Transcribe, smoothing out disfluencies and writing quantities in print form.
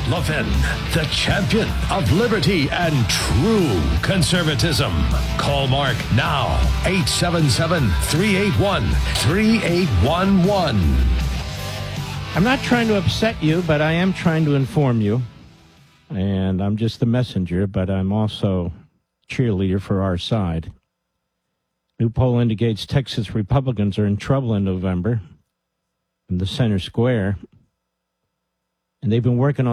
Levin, the champion of liberty and true conservatism. Call Mark now, 877-381-3811. I'm not trying to upset you, but I am trying to inform you. And I'm just the messenger, but I'm also cheerleader for our side. New poll indicates Texas Republicans are in trouble in November in the center square. And they've been working on